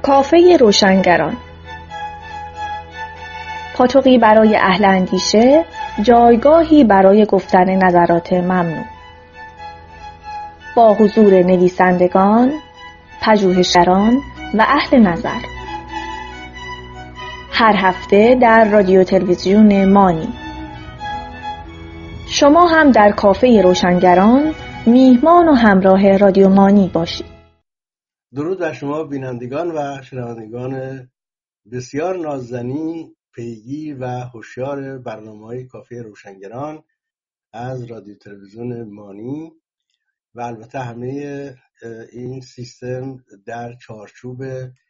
کافه روشنگران، پاتوقی برای اهل اندیشه، جایگاهی برای گفتن نظرات ممنوع، با حضور نویسندگان، پژوهشگران و اهل نظر. هر هفته در رادیو تلویزیون مانی. شما هم در کافه روشنگران میهمان و همراه رادیو مانی باشید. درود بر شما بینندگان و شنوندگان بسیار نازنین، پیگیر و هوشیار برنامه‌های کافه روشنگران از رادیو تلویزیون مانی و البته همه این سیستم در چارچوب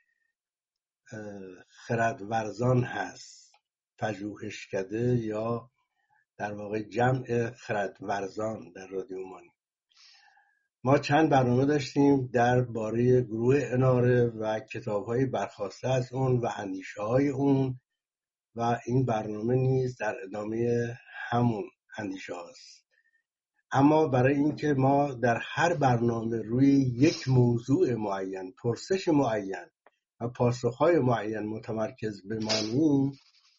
خردورزان هست، پژوهشکده یا در واقع جمع خردورزان در رادیو مانی. ما چند برنامه داشتیم درباره گروه اناره و کتاب‌های برخواسته از اون و اندیشه‌های اون و این برنامه نیز در ادامه همون اندیشه هاست. اما برای اینکه ما در هر برنامه روی یک موضوع معین، پرسش معین و پاسخ‌های معین متمرکز بمانیم،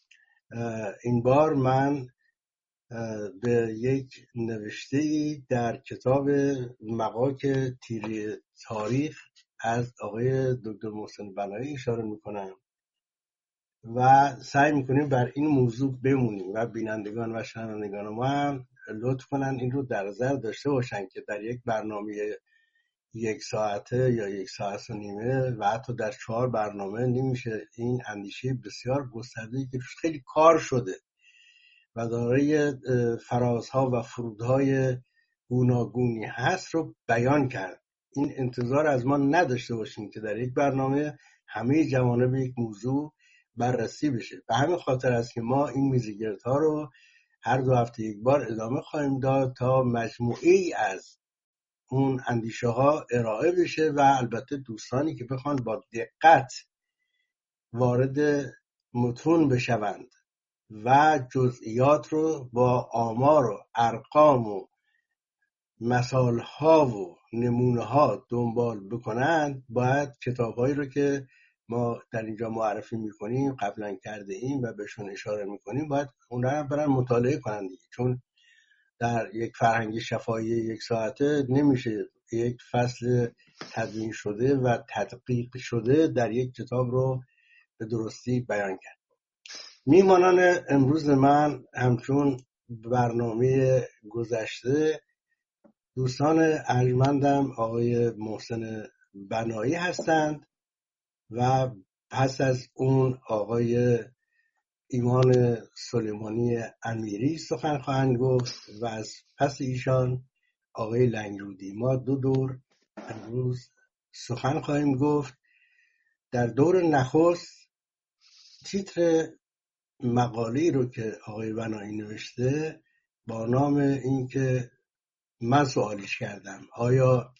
این بار من به یک نوشته‌ای در کتاب مغاک تیری تاریخ از آقای دکتر محسن بنایی اشاره میکنم و سعی میکنیم بر این موضوع بمونیم و بینندگان و شنوندگان ما هم لطف کنن این رو در نظر داشته باشن که در یک برنامه 1 ساعته یا 1 ساعت و نیمه و حتی در 4 برنامه نمیشه این اندیشه بسیار گسترده‌ای که خیلی کار شده و دارای فرازها و فرودهای گوناگونی هست رو بیان کرد. این انتظار از ما نداشته باشیم که در یک برنامه همه جوانب یک موضوع بررسی بشه. به همین خاطر است که ما این میزگردها رو هر 2 هفته یک بار ادامه خواهیم داد تا مجموعه‌ای از اون اندیشه ها ارائه بشه و البته دوستانی که بخوان با دقت وارد متون بشوند و جزئیات رو با آمار و ارقام و مثالها و نمونه ها دنبال بکنند، باید کتاب‌هایی رو که ما در اینجا معرفی میکنیم قبلا کرده ایم و بهشون اشاره میکنیم باید اون رو برن مطالعه کنند دیگه. چون در یک فرهنگ شفاهی 1 ساعته نمیشه یک فصل تدوین شده و تدقیق شده در یک کتاب رو به درستی بیان کرد. میهمانان امروز من همچون برنامه گذشته دوستان ارجمندم آقای محسن بنایی هستند و پس از اون آقای ایمان سلیمانی امیری سخن خواهند گفت و از پس ایشان آقای لنگرودی. ما 2 دور امروز سخن خواهیم گفت. در دور نخست تیتر مقاله‌ای رو که آقای بنایی نوشته با نام این که من سوالیش کردم، آیا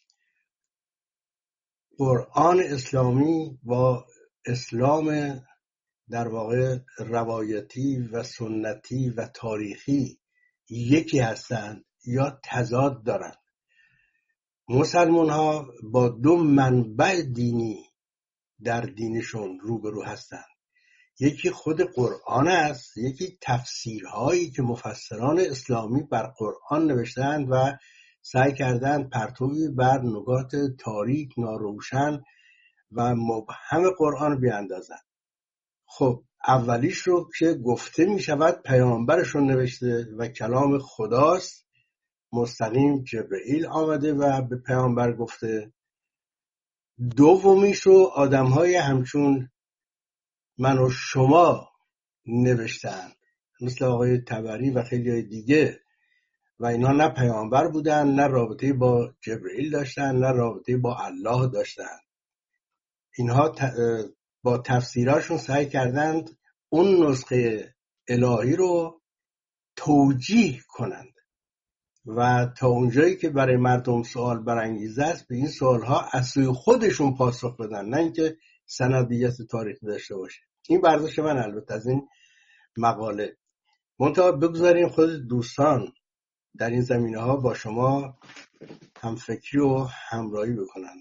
قرآن اسلامی با اسلام در واقع روایتی و سنتی و تاریخی یکی هستند یا تضاد دارند؟ مسلمان ها با 2 منبع دینی در دینشون روبرو هستند. یکی خود قرآن است، یکی تفسیرهایی که مفسران اسلامی بر قرآن نوشتند و سعی کردند پرتوی بر نکات تاریک، ناروشن و مبهم قرآن بیاندازند. خب اولیش رو که گفته می شود پیامبرشون نوشته و کلام خداست، مستقیم جبرئیل آمده و به پیامبر گفته. دومیش رو آدم‌های همچون من و شما نوشتن، مثل آقای طبری و خیلی دیگه، و اینا نه پیامبر بودن، نه رابطه با جبرئیل داشتن، نه رابطه با الله داشتن. اینها با تفسیراشون سعی کردند اون نسخه الهی رو توجیه کنند و تا اونجایی که برای مردم سوال برانگیزه است به این سوالها از سوی خودشون پاسخ بدن، نه اینکه سندیت تاریخی داشته باشه. این برداشت من البته از این مقاله. منتها بگذاریم خود دوستان در این زمینه ها با شما همفکری و همراهی بکنن.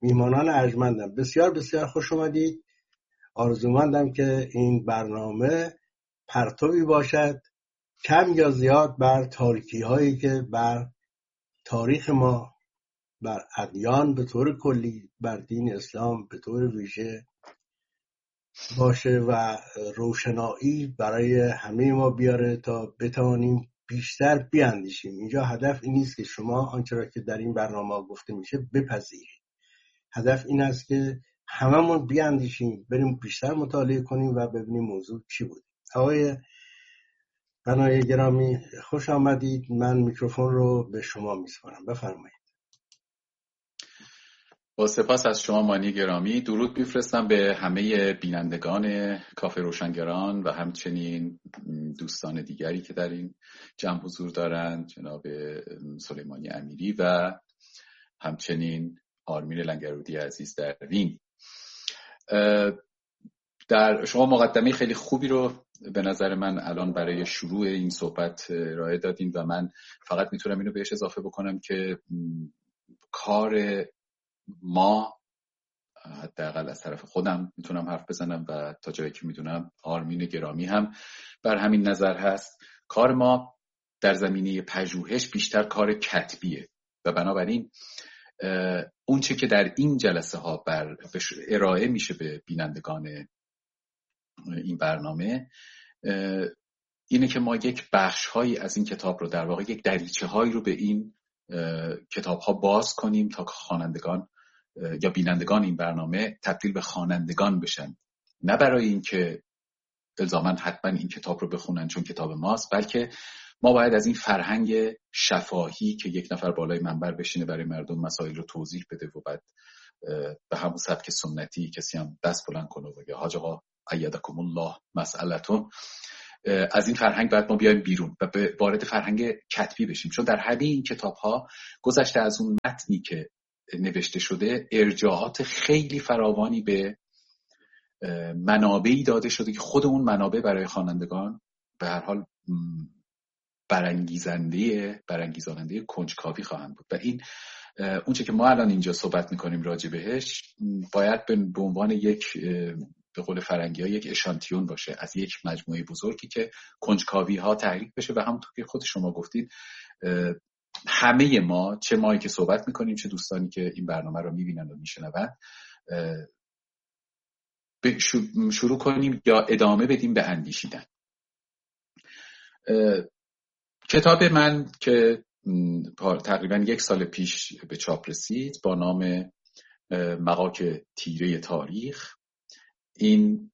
میهمانان ارجمندم، بسیار بسیار خوش اومدید. آرزومندم که این برنامه پرتوی باشد کم یا زیاد بر تاریکی هایی که بر تاریخ ما، بر ادیان به طور کلی، بر دین اسلام به طور ویژه باشه و روشنایی برای همه ما بیاره تا بتوانیم بیشتر بیاندیشیم. اینجا هدف این نیست که شما آنچه را که در این برنامه گفته میشه بپذیرید. هدف این است که هممون بیاندیشیم، بریم بیشتر مطالعه کنیم و ببینیم موضوع چی بود. آقای بنای گرامی خوش آمدید. من میکروفون رو به شما میسپارم، بفرمایید. با سپاس از شما مانی گرامی. درود میفرستم به همه بینندگان کافه روشنگران و همچنین دوستان دیگری که در این جمع حضور دارند، جناب سلیمانی امیری و همچنین آرمین لنگرودی عزیز در وین. در شما مقدمه خیلی خوبی رو به نظر من الان برای شروع این صحبت ارائه دادین و من فقط میتونم اینو بهش اضافه بکنم که کار ما، حداقل از طرف خودم میتونم حرف بزنم و تا جایی که میدونم آرمین گرامی هم بر همین نظر هست، کار ما در زمینه پژوهش بیشتر کار کتبیه و بنابراین اون چه که در این جلسه ها ارائه میشه به بینندگان این برنامه اینه که ما یک بخش هایی از این کتاب رو، در واقع یک دریچه هایی رو به این کتاب ها باز کنیم تا خوانندگان یا بینندگان این برنامه تبدیل به خوانندگان بشن، نه برای اینکه الزاماً حتما این کتاب رو بخونن چون کتاب ماست، بلکه ما باید از این فرهنگ شفاهی که یک نفر بالای منبر بشینه برای مردم مسائل رو توضیح بده و بعد به همون سبک سنتی کسی هم دست بلند کنه و یا حاج آقا ایدکم الله مسئلتون، از این فرهنگ باید ما بیایم بیرون و وارد فرهنگ کتبی بشیم، چون در همه این کتاب ها گذشته از اون متنی که نوشته شده ارجاعات خیلی فراوانی به منابعی داده شده که خود اون منابع برای خوانندگان به هر حال برانگیزاننده کنجکاوی خواهند بود و این اونچه که ما الان اینجا صحبت میکنیم راجع بهش باید به عنوان یک، به قول فرنگی ها، یک اشانتیون باشه از یک مجموعه بزرگی که کنجکاوی ها تحریک بشه و همونطور که خود شما گفتید همه ما، چه مایی که صحبت میکنیم چه دوستانی که این برنامه رو میبینن و میشنون، شروع کنیم یا ادامه بدیم به اندیشیدن. کتاب من که تقریبا 1 سال پیش به چاپ رسید با نام مغاک تیره تاریخ، این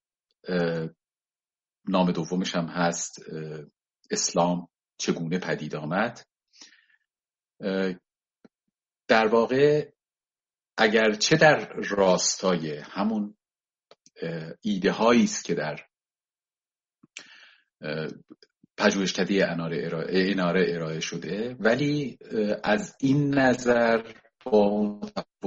نام دومش هم هست اسلام چگونه پدید آمد. در واقع اگرچه در راستای همون ایده هایی است که در پژوهشکده اناره ارائه شده، ولی از این نظر با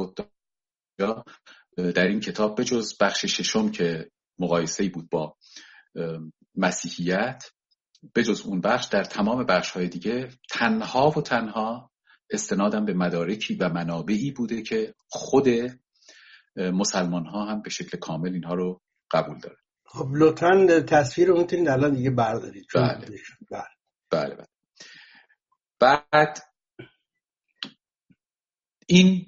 در این کتاب به جز بخش 6 که مقایسه‌ای بود با مسیحیت، به جز اون بخش در تمام بخش‌های دیگه تنها استنادم به مدارکی و منابعی بوده که خود مسلمان‌ها هم به شکل کامل اینها رو قبول دارن. خب لطفاً تصویر رو میتونید الان دیگه بردارید. بله. بعد این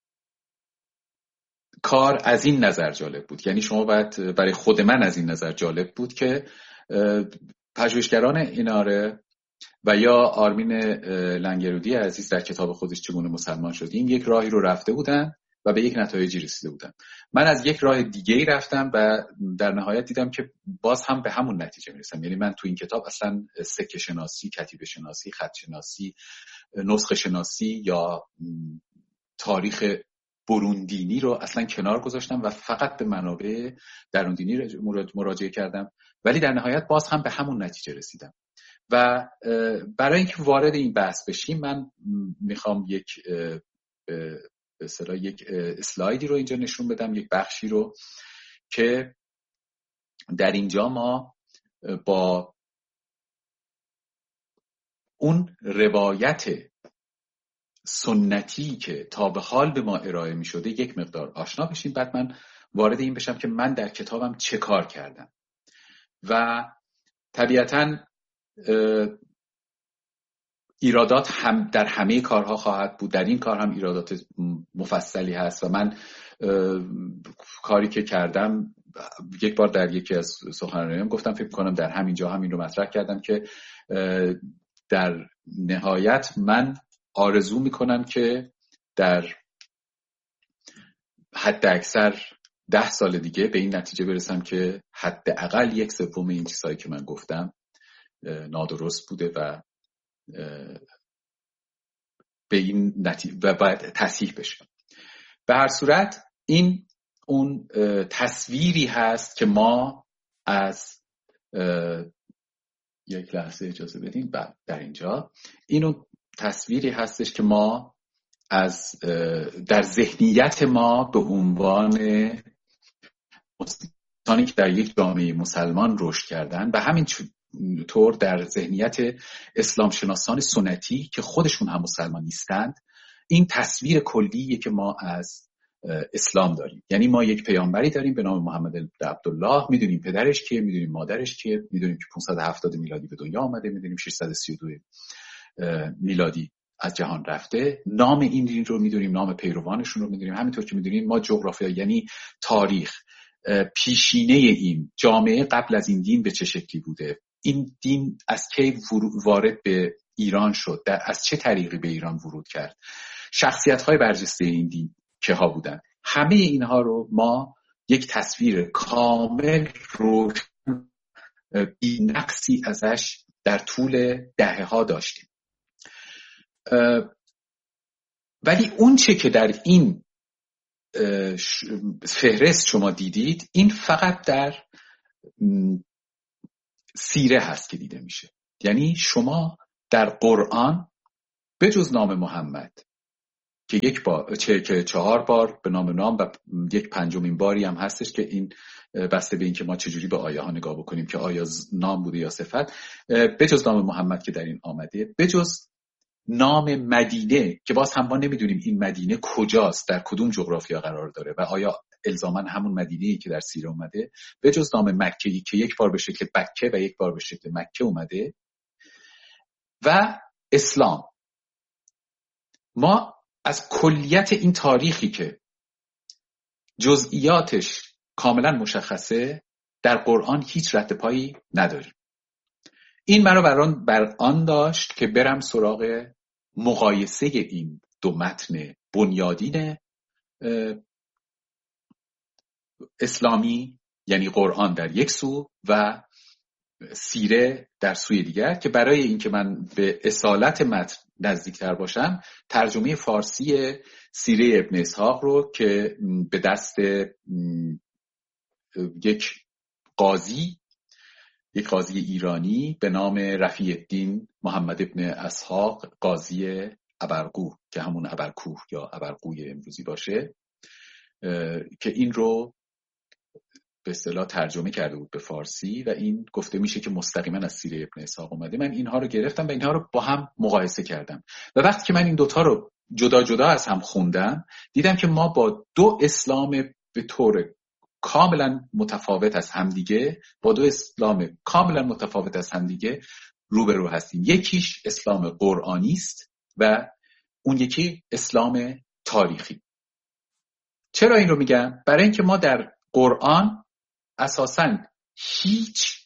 کار از این نظر جالب بود، یعنی شما باید، برای خود من از این نظر جالب بود که پژوهشگران اناره و یا آرمین لنگرودی عزیز در کتاب خودش چگونه مسلمان شدیم یک راهی رو رفته بودن و به یک نتایجی رسیده بودن. من از یک راه دیگه‌ای رفتم و در نهایت دیدم که باز هم به همون نتیجه میرسم. یعنی من تو این کتاب اصلا سکه شناسی، کتیبه شناسی، خط شناسی، نسخه شناسی یا تاریخ بروندینی رو اصلا کنار گذاشتم و فقط به منابع دروندینی مراجعه کردم، ولی در نهایت باز هم به همون نتیجه رسیدم. و برای اینکه وارد این بحث بشیم من میخوام یک اسلایدی رو اینجا نشون بدم، یک بخشی رو که در اینجا ما با اون روایت سنتی که تا به حال به ما ارائه می شده یک مقدار آشنا بشیم، بعد من وارد این بشم که من در کتابم چه کار کردم. و طبیعتاً ایرادات هم در همه کارها خواهد بود، در این کار هم ایرادات مفصلی هست و من کاری که کردم یک بار در یکی از سخنرانیام گفتم، فکر کنم در همین جا همین رو مطرح کردم که در نهایت من آرزو میکنم که در حد اکثر 10 سال دیگه به این نتیجه برسم که حداقل 1/3 این چیزایی که من گفتم نادرست بوده و به این نتیجه و باید تصحیح بشه. به هر صورت این اون تصویری هست که ما از یک لحظه اجازه بدین در اینجا این اون تصویری هستش که ما از در ذهنیت ما به عنوان مسلمانی که در یک جامعه مسلمان رشد کردن و همین طور در ذهنیت اسلام شناسان سنتی که خودشون هم مسلمان نیستند، این تصویر کلیه که ما از اسلام داریم. یعنی ما یک پیامبری داریم به نام محمد عبدالله، میدونیم پدرش کیه، میدونیم مادرش کیه، میدونیم که 570 میلادی به دنیا آمده، میدونیم 632 میلادی از جهان رفته، نام این دین رو میدونیم، نام پیروانشون رو میدونیم. همینطور که میدونیم ما جغرافیا یعنی تاریخ، پیشینه این جامعه قبل از این دین به چه شکلی بوده، این دین از کی وارد به ایران شد، از چه طریقی به ایران ورود کرد، شخصیت‌های برجسته این دین که ها بودن، همه اینها رو ما یک تصویر کامل رو بی نقصی ازش در طول دهه‌ها داشتیم. ولی اون چه که در این فهرست شما دیدید، این فقط در سیره هست که دیده میشه. یعنی شما در قرآن به جز نام محمد که که 4 بار به نام و یک 5مین باری هم هستش که این بسته به این که ما چجوری به آیه ها نگاه بکنیم که آیا نام بوده یا صفت، به جز نام محمد که در این آمده، به جز نام مدینه که باز هم ما نمیدونیم این مدینه کجاست، در کدوم جغرافیا قرار داره و آیا الزاماً همون مدینه‌ای که در سیره اومده، به جز نام مکه‌ای که یک بار به شکل بکه و یک بار به شکل مکه اومده، و اسلام. ما از کلیت این تاریخی که جزئیاتش کاملا مشخصه در قرآن هیچ رد پایی نداریم. این مرا بر آن داشت که برم سراغ مقایسه این دو متن بنیادین اسلامی، یعنی قرآن در یک سو و سیره در سوی دیگر، که برای اینکه من به اصالت متن نزدیکتر باشم ترجمه فارسی سیره ابن اسحاق رو که به دست یک قاضی ایرانی به نام رفیع الدین محمد ابن اسحاق قاضی ابرقو که همون ابرکوه یا ابرقوی امروزی باشه، که این رو به اصطلاح ترجمه کرده بود به فارسی و این گفته میشه که مستقیما از سیره ابن اسحاق اومده. من اینها رو گرفتم و اینها رو با هم مقایسه کردم و وقتی که من این دوتا رو جدا جدا از هم خوندم دیدم که ما با دو اسلام به طور کاملا متفاوت از همدیگه روبرو هستیم. یکیش اسلام قرآنی است و اون یکی اسلام تاریخی. چرا این رو میگم؟ برای اینکه ما در قرآن اساساً هیچ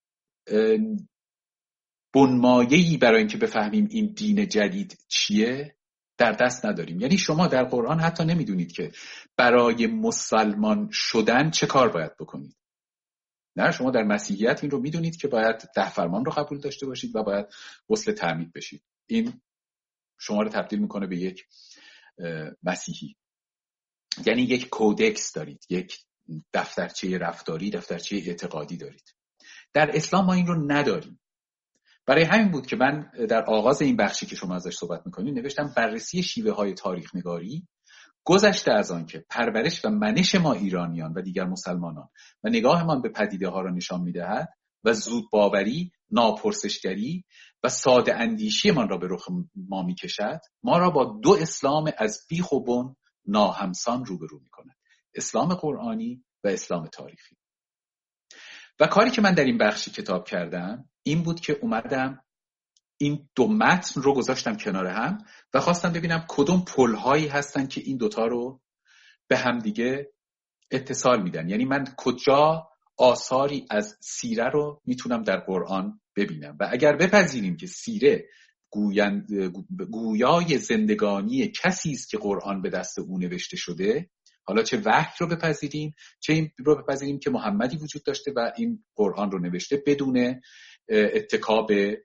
بنمایه‌ای برای اینکه بفهمیم این دین جدید چیه در دست نداریم. یعنی شما در قرآن حتی نمیدونید که برای مسلمان شدن چه کار باید بکنید. نه، شما در مسیحیت این رو میدونید که باید 10 فرمان رو قبول داشته باشید و باید غسل تعمید بشید. این شما رو تبدیل میکنه به یک مسیحی. یعنی یک کودکس دارید، یک دفترچه رفتاری، دفترچه اعتقادی دارید. در اسلام ما این رو نداریم. برای همین بود که من در آغاز این بخشی که شما ازش صحبت میکنید نوشتم بررسی شیوه های تاریخ نگاری گذشته از آن که پرورش و منش ما ایرانیان و دیگر مسلمانان و نگاهمان به پدیده ها را نشان میدهد و زود باوری ناپرسشگری و ساده اندیشی من را به رخ ما میکشد، ما را با دو اسلام از بیخ و بن ناهمسان روبرو میکند: اسلام قرآنی و اسلام تاریخی. و کاری که من در این بخشی کتاب کردم این بود که اومدم این دو متن رو گذاشتم کنار هم و خواستم ببینم کدوم پل‌هایی هستن که این دوتا رو به هم دیگه اتصال میدن. یعنی من کجا آثاری از سیره رو میتونم در قرآن ببینم. و اگر بپذیریم که سیره گویای زندگانی کسی است که قرآن به دست او نوشته شده، حالا چه وحی رو بپذیریم چه این رو بپذیریم که محمدی وجود داشته و این قرآن رو نوشته بدون اتکا به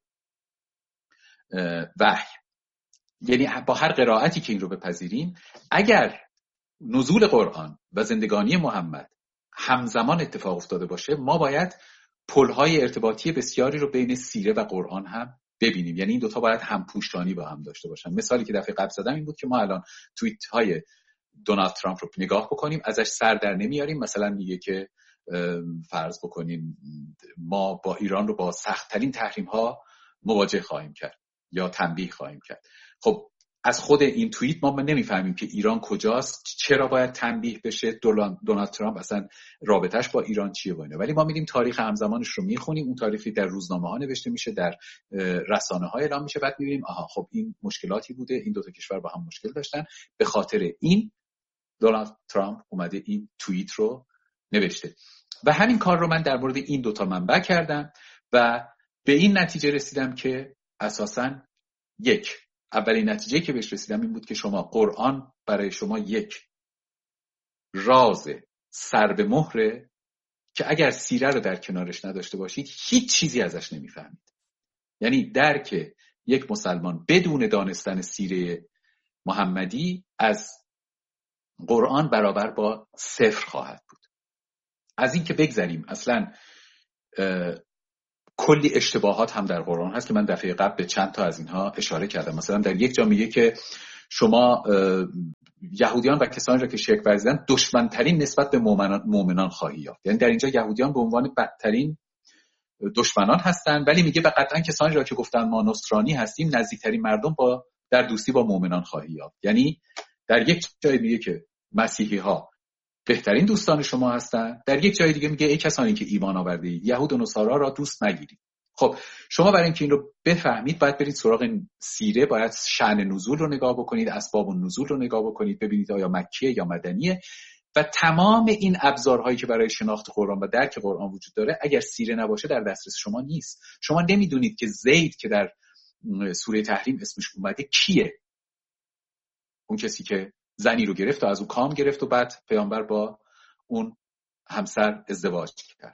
وحی، یعنی با هر قرائتی که این رو بپذیریم، اگر نزول قرآن و زندگانی محمد همزمان اتفاق افتاده باشه، ما باید پل‌های ارتباطی بسیاری رو بین سیره و قرآن هم ببینیم. یعنی این دوتا باید همپوشانی با هم داشته باشن. مثالی که دفعه قبل زدم این بود که ما الان توییت‌های دونالد ترامپ رو نگاه بکنیم، ازش سر در نمیاریم. مثلا میگه که فرض بکنیم ما با ایران رو با سخت‌ترین تحریم‌ها مواجه خواهیم کرد یا تنبیه خواهیم کرد. خب از خود این توییت ما نمیفهمیم که ایران کجاست، چرا باید تنبیه بشه، دونالد ترامپ اصلا رابطش با ایران چیه و اینا. ولی ما میریم تاریخ همزمانش رو میخونیم، اون تاریخی در روزنامه‌ها نوشته میشه، در رسانه‌ها اعلام میشه، بعد میبینیم آها خب این مشکلاتی بوده، این دو تا کشور با هم مشکل داشتن، به خاطر این دونالد ترامپ اومده این توییت رو نوشته. و همین کار رو من در مورد این دوتا منبع کردم و به این نتیجه رسیدم که اساساً اولین نتیجه که بهش رسیدم این بود که شما قرآن برای شما یک راز سر به مهره که اگر سیره رو در کنارش نداشته باشید هیچ چیزی ازش نمیفهمید. یعنی درک یک مسلمان بدون دانستن سیره محمدی از قرآن برابر با صفر خواهد بود. از این که بگذریم اصلا کلی اشتباهات هم در قرآن هست که من دفعه قبل به چند تا از اینها اشاره کردم. مثلا در یک جا میگه که شما یهودیان و کسانی را که شرک ورزیدند دشمنترین نسبت به مؤمنان خواهی یافت. یعنی در اینجا یهودیان به عنوان بدترین دشمنان هستند، ولی میگه قطعا کسانی را که گفتن ما نصرانی هستیم نزدیکترین مردم در دوستی با مؤمنان خواهی یافت. یعنی در یک جای میگه که مسیحی ها بهترین دوستان شما هستن، در یک جای دیگه میگه ای کسانی که ایمان آورده اید یهود و نصارا را دوست نگیرید. خب شما برای اینکه این رو بفهمید باید برید سراغ سیره، باید شأن نزول رو نگاه بکنید، اسباب النزول رو نگاه بکنید، ببینید آیا مکیه یا مدنیه. و تمام این ابزارهایی که برای شناخت قرآن و درک قرآن وجود داره اگر سیره نباشه در دسترس شما نیست. شما نمیدونید که زید که در سوره تحریم اسمش اومده کیه، اون کسی که زنی رو گرفت و از او کام گرفت و بعد پیامبر با اون همسر ازدواج کرد.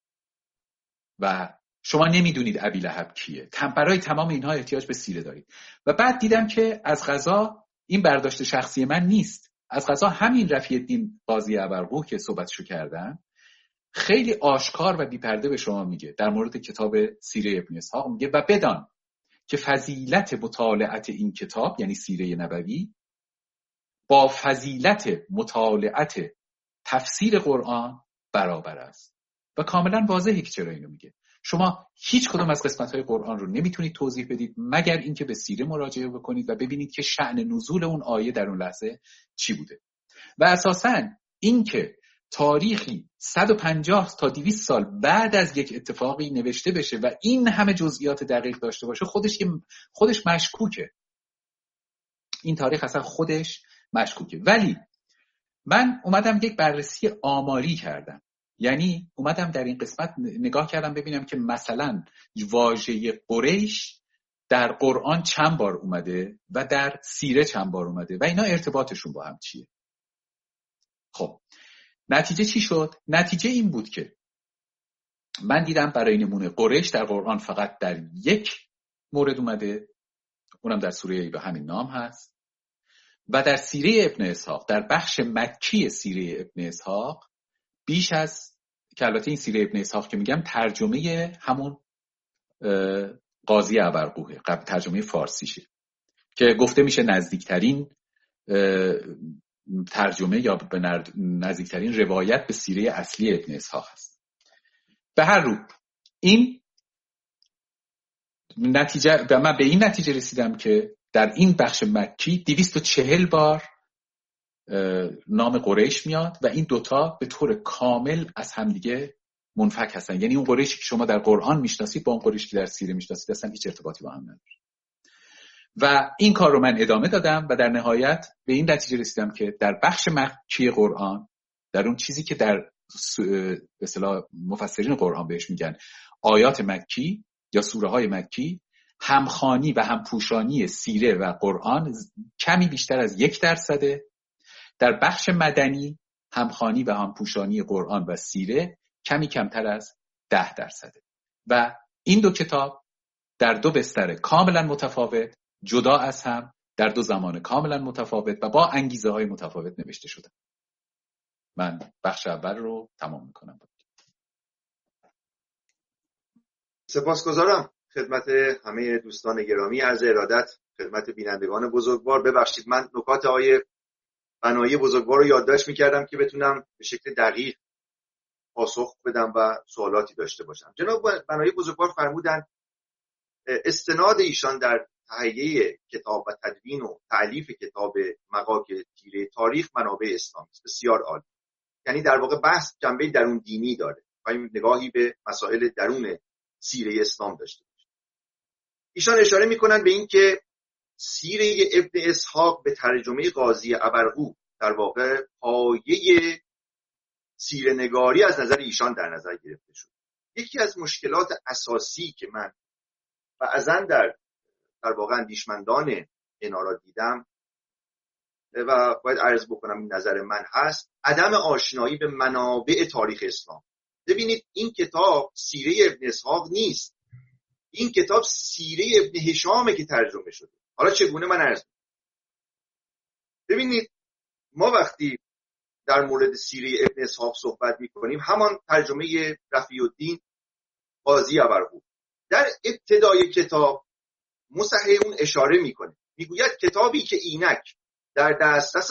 و شما نمیدونید ابی لهب کیه. برای تمام اینها احتیاج به سیره دارید. و بعد دیدم که از قضا این برداشت شخصی من نیست، از قضا همین رفیع الدین قاضی ابرقوح که صحبتشو کردم خیلی آشکار و بی‌پرده به شما میگه در مورد کتاب سیره ابن اسحاق، میگه و بدان که فضیلت مطالعت این کتاب یعنی سیره نبوی با فضیلت مطالعت تفسیر قرآن برابر است. و کاملا واضحه که چرا اینو میگه. شما هیچ کدوم از قسمت‌های قرآن رو نمیتونید توضیح بدید مگر اینکه به سیره مراجعه بکنید و ببینید که شأن نزول اون آیه در اون لحظه چی بوده. و اساساً اینکه تاریخی 150 تا 200 سال بعد از یک اتفاقی نوشته بشه و این همه جزئیات دقیق داشته باشه خودش مشکوکه. این تاریخ اصلا خودش مشکوکه. ولی من اومدم یک بررسی آماری کردم، یعنی اومدم در این قسمت نگاه کردم ببینم که مثلا واژه قریش در قرآن چند بار اومده و در سیره چند بار اومده و اینا ارتباطشون با هم چیه. خب نتیجه چی شد؟ نتیجه این بود که من دیدم برای نمونه قریش در قرآن فقط در یک مورد اومده، اونم در سوره به همین نام هست. و در سیره ابن اسحاق در بخش مکی سیره ابن اسحاق بیش از که البته این سیره ابن اسحاق که میگم ترجمه همون قاضی ابرقوحه، قبل ترجمه فارسیشه که گفته میشه نزدیکترین ترجمه یا به نزدیکترین روایت به سیره اصلی ابن اسحاق هست. به هر رو این من به این نتیجه رسیدم که در این بخش مکی 240 بار نام قریش میاد و این دوتا به طور کامل از همدیگه منفک هستن. یعنی اون قریشی که شما در قرآن میشناسید با اون قریشی که در سیره میشناسید اصلا هیچ ارتباطی با هم نداره. و این کار رو من ادامه دادم و در نهایت به این نتیجه رسیدم که در بخش مکی قرآن، در اون چیزی که در به اصطلاح مفسرین قرآن بهش میگن آیات مکی یا سوره های مکی، همخوانی و همپوشانی سیره و قرآن کمی بیشتر از 1%. در بخش مدنی همخوانی و همپوشانی قرآن و سیره کمی کمتر از 10%. و این دو کتاب در دو بستر کاملا متفاوت، جدا از هم، در دو زمان کاملا متفاوت و با انگیزه های متفاوت نوشته شده. من بخش اول رو تمام میکنم. سپاسگزارم خدمت همه دوستان گرامی. عرض ارادت خدمت بینندگان بزرگوار. ببخشید من نکات آقای بنایی بزرگوار رو یادداشت میکردم که بتونم به شکل دقیق پاسخ بدم و سوالاتی داشته باشم. جناب بنایی بزرگوار فرمودن استناد ایشان در تهیه کتاب و تدوین و تألیف کتاب مغاک تیره تاریخ منابع اسلامی است. بسیار عالی. یعنی در واقع بحث جنبه درون دینی داره. می‌خوایم نگاهی به مسائل درون سیره اسلام داشته باشیم. ایشان اشاره میکنن به این که سیره ابن اسحاق به ترجمه قاضی ابرقو در واقع پایه سیره نگاری از نظر ایشان در نظر گرفته شد. یکی از مشکلات اساسی که من بعضاً در واقع اندیشمندان اینا را دیدم و باید عرض بکنم این نظر من هست، عدم آشنایی به منابع تاریخ اسلام. ببینید این کتاب سیره ابن اسحاق نیست، این کتاب سیره ابن هشامه که ترجمه شده. حالا چگونه من عرض می‌کنم؟ ببینید ما وقتی در مورد سیره ابن اسحاق صحبت می‌کنیم، همان ترجمه رفیع الدین قاضی ابرقو در ابتدای کتاب مصحح اون اشاره میکنه، میگوید کتابی که اینک در دسترس